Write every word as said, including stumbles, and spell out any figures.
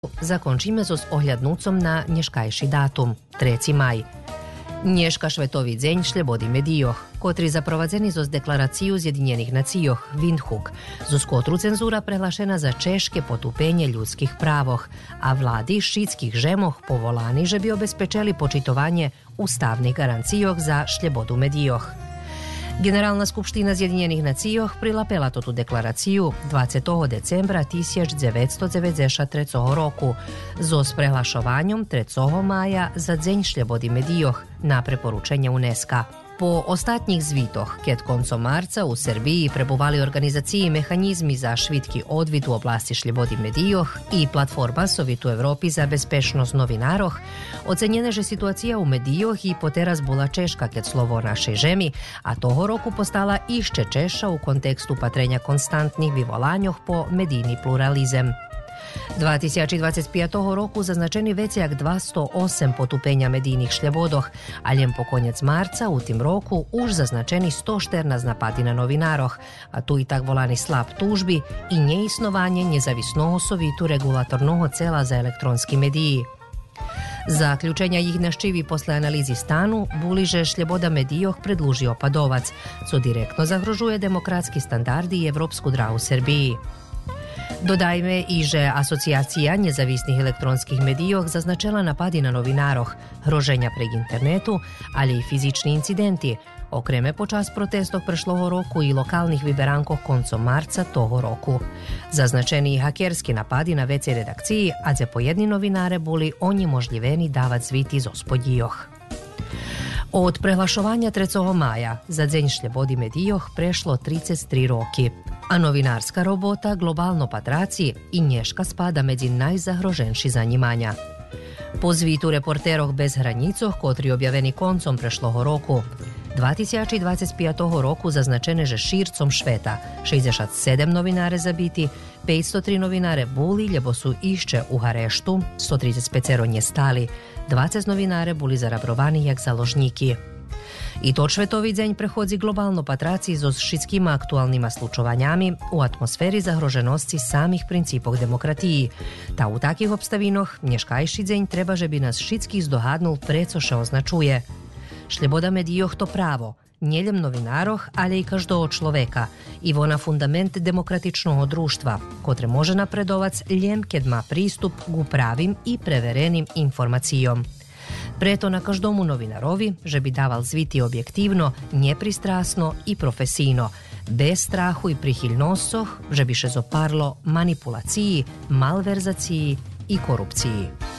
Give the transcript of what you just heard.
Zakończymy z ohľadnúcom na dneškajší dátum, tretji maj. Dneška švetový deň slobody medijoh, kotri zaprovadzeni zo deklaraciju Zjedinjenih nacijoh, Windhoek, zo skotru cenzura prehlašena za češke potupenje ljudskih pravoh, a vladi šitskih žemoh povolani, že bi obezpečeli počitovanje ustavnih garancijoh za slobodu medijoh. Generalna skupština Zjedinjenih nacijoh prilapela to tu deklaraciju dvadsetog decembra tisíc deväťsto deväťdesiattri roku zo s prehlašovanjem tretjeg maja za Deň slobody medijoh na preporučenje UNESCO. Po ostatnjih zvitoh, keď koncom marca u Srbiji prebuvali organizaciji mehanizmi za švitki odvid u oblasti slobody medijoh i platforma Sovjetu Evropi za bezpečnost novinaroh, ocenjene že situacija u medijoh i poteraz bula češka keď slovo našej žemi, a toho roku postala išće češa u kontekstu patrenja konstantnih vyvolanjoh po medijni pluralizem. dva tisíce dvadsaťpäť roku zaznačeni veci jak dvesto osem potupenja medijnih šljobodoh, a ljem po konec marca u tim roku už zaznačeni sto štrnásť napadi na novinaroh, a tu i tak volani slab tužbi i neisnovanje nezavisnog sovitu regulatornog cela za elektronski mediji. Zaključenja jih naščivi posle analizi stanu buli že sljoboda medijoh predluži opadovac, co direktno zagrožuje demokratski standardi i evropsku drahu Srbiji. Dodajme i že asocijacija nezavisnih elektronskih medijoh zaznačila napadi na novinaroh, hroženja prek internetu, ali i fizični incidenti, okreme počas protestov prešloho roku i lokalnih vyberankoh koncom marca toho roku. Zaznačeni hakerski napadi na ve ce redakciji, a za pojedni novinare boli oni možljiveni davat zviti z ospodjijoh. Od prehlašovanja tretjeg maja za Deň slobody medijoh prešlo tridsaťtri roki, a novinarska robota globalno patraci i nješka spada medzi najzagroženši zanimanja. Po zvitu Reporteroh bez hranicoh, kotri objaveni koncom prešloho roku, dva tisíce dvadsaťpäť roku zaznačene že šircom šveta šesťdesiat sedem novinare zabiti, päťsto tri novinare buli lebo su išće u hareštu, sto tridsaťpäť njestali, dvadsať novinare buli zarabrovani jak založniki. I to švetový deň prehodzi globalno patraci so všetkými aktuálnymi slučovanjami u atmosferi zagroženosti samih principov demokratiji. Ta u takih obstavinoh dneškajší deň treba, že by nás všetkých zdohadnul preco še označuje. Sloboda medijoh to pravo, njeljem novinaroh, ali i každého človeka, i ona fundament demokratičnog društva, kotre može napredovac ljem keď má prístup k pravim i preverenim informacijom. Preto na každomu novinarovi, že bi daval zviti objektivno, nepristrasno i profesijno, bez strahu i prihiljnosoh, že bi še zoparlo manipulaciji, malverzaciji i korupciji.